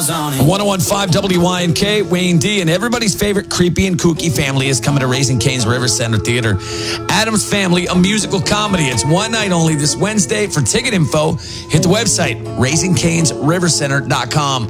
1015 WYNK, Wayne D, and everybody's favorite creepy and kooky family is coming to Raising Cane's River Center Theater. Addams Family, a musical comedy. It's one night only this Wednesday. For ticket info, hit the website, raisingcanesrivercenter.com.